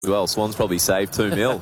Well, Swans probably saved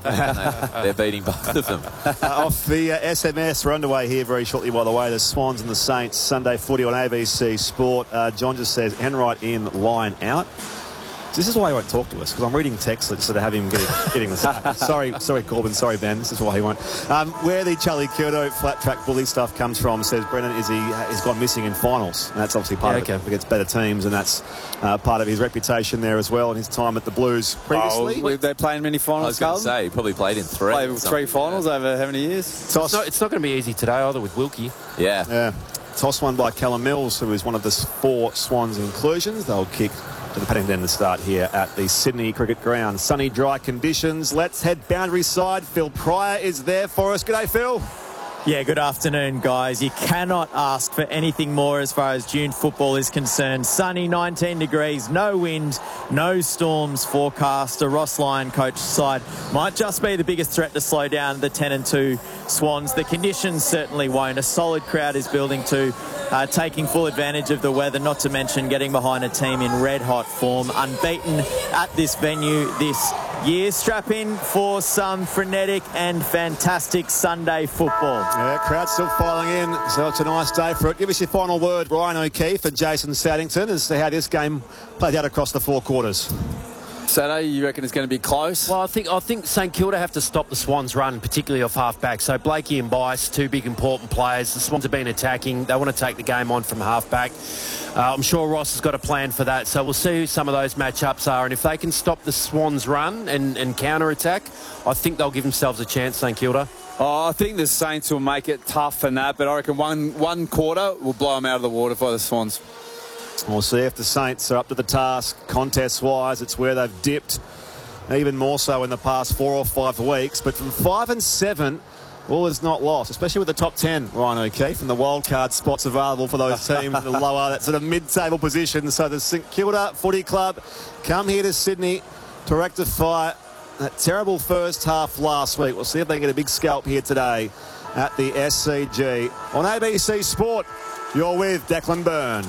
2-0. They're beating both of them. Off the SMS, we're underway here very shortly, by the way. The Swans and the Saints, Sunday footy on ABC Sport. John just says, Enright in, line out. This is why he won't talk to us, because I'm reading text instead of having him getting this. Sorry, Corbin. Sorry, Ben. This is why he won't. Where the Charlie Curto flat track bully stuff comes from, says Brennan, is he's gone missing in finals. And that's obviously part of it against better teams, and that's part of his reputation there as well, and his time at the Blues previously. Oh, they're playing many finals. I was going to say, he probably played in three. Played three finals over how many years? It's not going to be easy today either with Wilkie. Yeah. Toss one by Callum Mills, who is one of the 4 Swans inclusions. They'll kick to the Paddington to start here at the Sydney Cricket Ground. Sunny, dry conditions. Let's head boundary side. Phil Pryor is there for us. G'day, Phil. Yeah, good afternoon, guys. You cannot ask for anything more as far as June football is concerned. Sunny, 19 degrees, no wind, no storms forecast. A Ross Lyon coach side might just be the biggest threat to slow down the 10-2 Swans. The conditions certainly won't. A solid crowd is building to taking full advantage of the weather, not to mention getting behind a team in red-hot form. Unbeaten at this venue this year. Strap in for some frenetic and fantastic Sunday football. Yeah, crowd still filing in, so it's a nice day for it. Give us your final word, Ryan O'Keefe and Jason Saddington, as to how this game played out across the 4 quarters. Saturday, you reckon it's going to be close? Well, I think St Kilda have to stop the Swans' run, particularly off half-back. So Blakey and Bice, 2 big important players. The Swans have been attacking. They want to take the game on from half-back. I'm sure Ross has got a plan for that. So we'll see who some of those matchups are. And if they can stop the Swans' run and counter-attack, I think they'll give themselves a chance, St Kilda. Oh, I think the Saints will make it tough and that, but I reckon one quarter will blow them out of the water for the Swans. We'll see if the Saints are up to the task contest-wise. It's where they've dipped even more so in the past 4 or 5 weeks. But from 5 and 7, all is not lost, especially with the top 10, Ryan O'Keefe, and the wildcard spots available for those teams in the lower, that sort of mid-table position. So the St Kilda Footy Club come here to Sydney to rectify that terrible first half last week. We'll see if they can get a big scalp here today at the SCG. On ABC Sport, you're with Declan Byrne.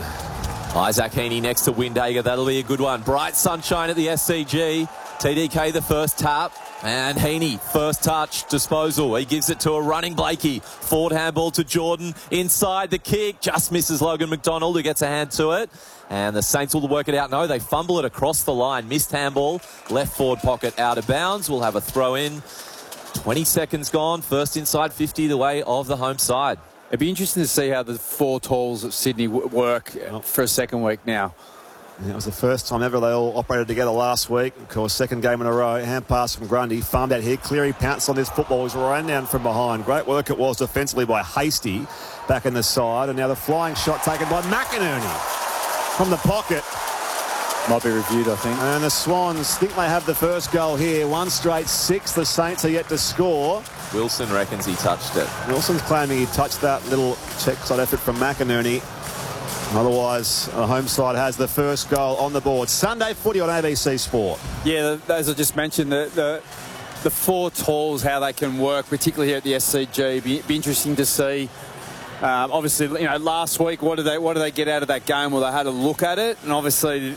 Isaac Heaney next to Windhager. That'll be a good one. Bright sunshine at the SCG. TDK the first tap. And Heaney, first touch, disposal. He gives it to a running Blakey. Forward handball to Jordan. Inside the kick. Just misses Logan McDonald, who gets a hand to it. And the Saints will work it out. No, they fumble it across the line. Missed handball. Left forward pocket out of bounds. We'll have a throw in. 20 seconds gone. First inside 50 the way of the home side. It'd be interesting to see how the 4 talls at Sydney work for a second week now. It was the first time ever they all operated together last week. Of course, second game in a row. Hand pass from Grundy. Farmed out here. Cleary pounced on this football. He's ran down from behind. Great work it was defensively by Hasty back in the side. And now the flying shot taken by McInerney from the pocket. Might be reviewed, I think. And the Swans think they have the first goal here. 1 straight 6. The Saints are yet to score. Wilson reckons he touched it. Wilson's claiming he touched that little check side effort from McInerney. Otherwise, the home side has the first goal on the board. Sunday footy on ABC Sport. Yeah, as I just mentioned, the 4 talls, how they can work, particularly here at the SCG. Be interesting to see. Obviously, last week, what did they get out of that game? Well, they had a look at it, and obviously,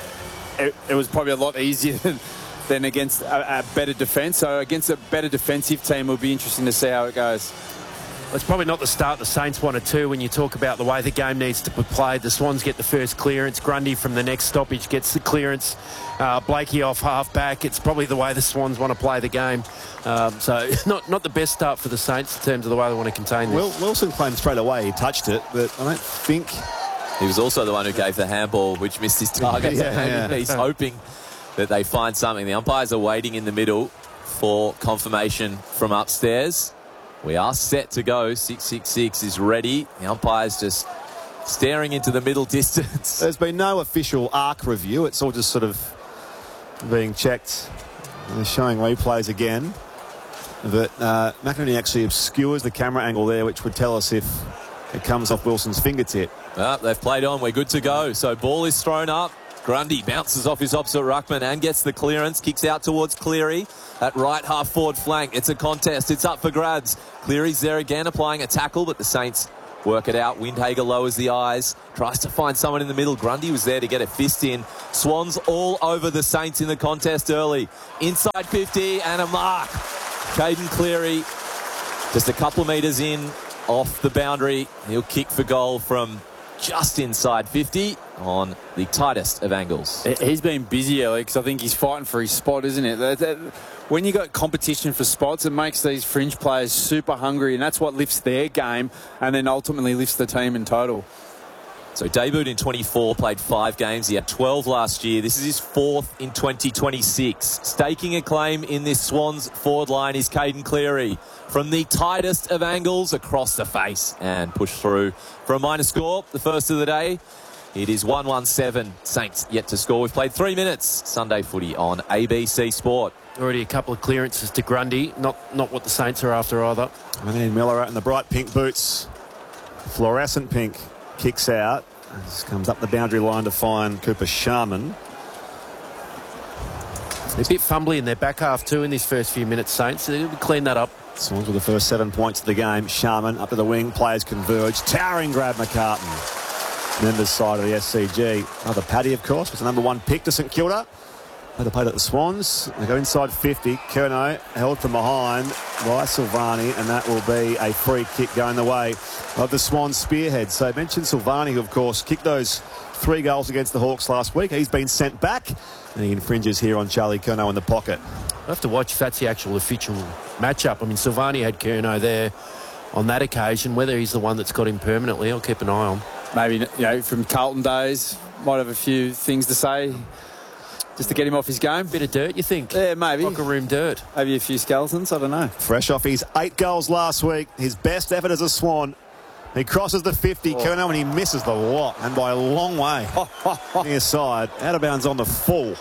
it was probably a lot easier than against a better defence. So against a better defensive team, it'll be interesting to see how it goes. It's probably not the start the Saints wanted to when you talk about the way the game needs to be played. The Swans get the first clearance. Grundy from the next stoppage gets the clearance. Blakey off half-back. It's probably the way the Swans want to play the game. So not the best start for the Saints in terms of the way they want to contain this. Wilson claimed straight away he touched it, but I don't think... He was also the one who gave the handball, which missed his target. He's hoping that they find something. The umpires are waiting in the middle for confirmation from upstairs. We are set to go. 666 is ready. The umpire's just staring into the middle distance. There's been no official arc review. It's all just sort of being checked. They're showing replays again. But McInerney actually obscures the camera angle there, which would tell us if it comes off Wilson's fingertip. They've played on. We're good to go. So ball is thrown up. Grundy bounces off his opposite ruckman and gets the clearance. Kicks out towards Cleary at right half forward flank. It's a contest. It's up for grabs. Cleary's there again applying a tackle, but the Saints work it out. Windhager lowers the eyes, tries to find someone in the middle. Grundy was there to get a fist in. Swans all over the Saints in the contest early. Inside 50 and a mark. Caden Cleary just a couple of metres in off the boundary. He'll kick for goal from just inside 50 on the tightest of angles. He's been busy, Alex. I think he's fighting for his spot, isn't it? When you got competition for spots, it makes these fringe players super hungry, and that's what lifts their game and then ultimately lifts the team in total. So debuted in 24, played 5 games. He had 12 last year. This is his 4th in 2026. Staking a claim in this Swans forward line is Caden Cleary. From the tightest of angles across the face and push through for a minor score. The first of the day. It is 1-1-7. Saints yet to score. We've played 3 minutes. Sunday footy on ABC Sport. Already a couple of clearances to Grundy. Not what the Saints are after either. And then Miller in the bright pink boots. Fluorescent pink. Kicks out. Just comes up the boundary line to find Cooper Sharman. They're a bit fumbly in their back half too in these first few minutes, Saints. They'll clean that up. Swans with the first 7 points of the game. Sharman up to the wing. Players converge. Towering grab McCartan. Members side of the SCG. Another Paddy, of course, was the number 1 pick to St Kilda. They played at the Swans. They go inside 50. Curnow held from behind by Silvani, and that will be a free kick going the way of the Swans spearhead. So I mentioned Silvani, who, of course, kicked those 3 goals against the Hawks last week. He's been sent back, and he infringes here on Charlie Curnow in the pocket. I'll have to watch if that's the actual official matchup. I mean, Silvani had Curnow there on that occasion. Whether he's the one that's got him permanently, I'll keep an eye on. Maybe, from Carlton days, might have a few things to say just to get him off his game. Bit of dirt, you think? Yeah, maybe. Locker room dirt. Maybe a few skeletons, I don't know. Fresh off his 8 goals last week, his best effort as a Swan. He crosses the 50, Curnow, and he misses the lot, and by a long way. Near side, out of bounds on the full.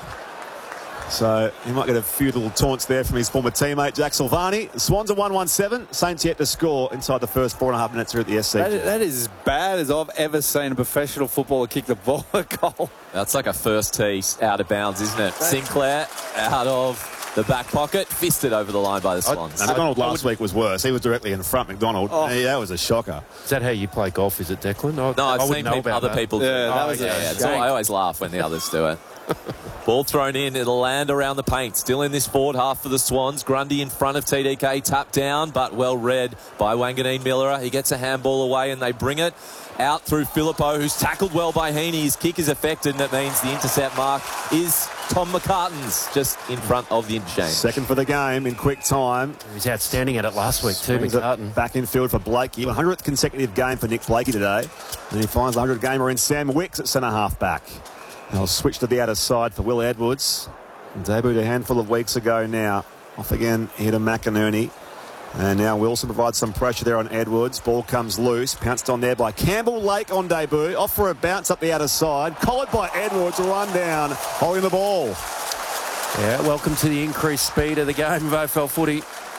So he might get a few little taunts there from his former teammate, Jack Silvani. The Swans are 1-1-7. Saints yet to score inside the first 4.5 minutes here at the SC. That is as bad as I've ever seen a professional footballer kick the ball a goal. That's like a first tee out of bounds, isn't it? Sinclair out of the back pocket, fisted over the line by the Swans. McDonald last week was worse. He was directly in front, McDonald. Oh. Yeah, that was a shocker. Is that how you play golf, is it, Declan? No, I've seen other people do it. I always laugh when the others do it. Ball thrown in. It'll land around the paint. Still in this forward half for the Swans. Grundy in front of TDK. Tapped down, but well read by Wanganeen Miller. He gets a handball away and they bring it out through Filippo, who's tackled well by Heaney. His kick is affected, and that means the intercept mark is Tom McCartan's, just in front of the interchange. Second for the game in quick time. He was outstanding at it last week too, Swings McCartan. Back in field for Blakey. 100th consecutive game for Nick Blakey today. And he finds the 100 gamer in Sam Wicks at centre half back. They'll switch to the outer side for Will Edwards. Debuted a handful of weeks ago now. Off again here to McInerney. And now Wilson provides some pressure there on Edwards. Ball comes loose. Pounced on there by Campbell Lake on debut. Off for a bounce up the outer side. Collared by Edwards. Run down. Holding the ball. Yeah, welcome to the increased speed of the game of AFL footy.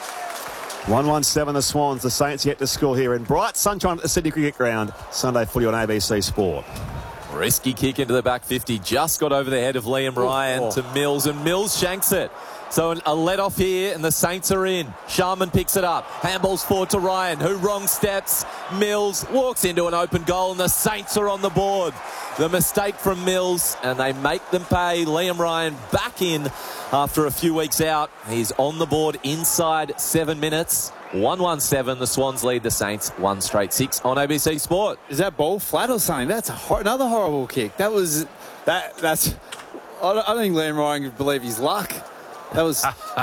1-1-7 the Swans. The Saints yet to score here in bright sunshine at the Sydney Cricket Ground. Sunday footy on ABC Sport. Risky kick into the back 50. Just got over the head of Liam Ryan to Mills, and Mills shanks it. So a let off here, and the Saints are in. Sharman picks it up. Handballs forward to Ryan, who wrong steps. Mills walks into an open goal, and the Saints are on the board. The mistake from Mills, and they make them pay. Liam Ryan back in after a few weeks out. He's on the board inside 7 minutes. 1-1-7. The Swans lead the Saints 1 straight 6 on ABC Sport. Is that ball flat or something? That's another horrible kick. That's. I don't think Liam Ryan could believe his luck. That was.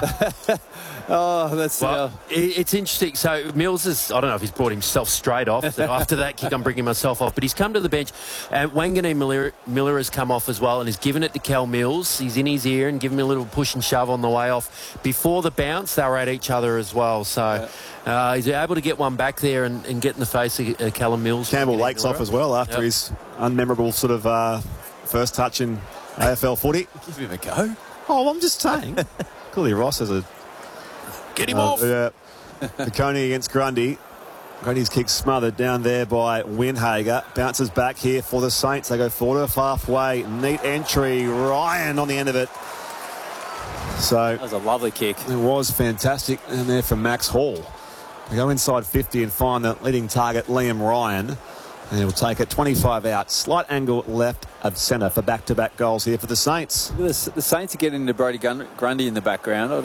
It's interesting. So Mills is, I don't know if he's brought himself straight off. After that kick, I'm bringing myself off. But he's come to the bench. Wanganeen Miller has come off as well and has given it to Cal Mills. He's in his ear and given me a little push and shove on the way off. Before the bounce, they were at each other as well. So he's able to get one back there and get in the face of Callum Mills. Campbell Lake's off as well after his unmemorable sort of first touch in AFL footy. Give him a go. Oh, I'm just saying. Clearly Ross has a... Get him off. Coney against Grundy. Grundy's kick smothered down there by Windhager. Bounces back here for the Saints. They go forward of halfway. Neat entry. Ryan on the end of it. So that was a lovely kick. It was fantastic. And there from Max Hall. We go inside 50 and find the leading target, Liam Ryan. And he'll take it 25 out. Slight angle left of centre for back-to-back goals here for the Saints. The Saints are getting into Brody Grundy in the background.